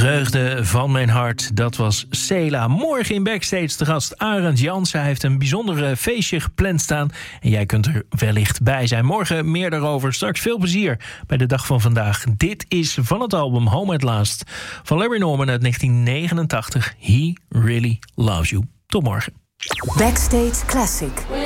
Vreugde van mijn hart, dat was Cela. Morgen in Backstage te gast Arend Jansen. Hij heeft een bijzonder feestje gepland staan en jij kunt er wellicht bij zijn. Morgen meer daarover. Straks veel plezier bij de dag van vandaag. Dit is van het album Home at Last van Larry Norman uit 1989. He Really Loves You. Tot morgen. Backstage Classic.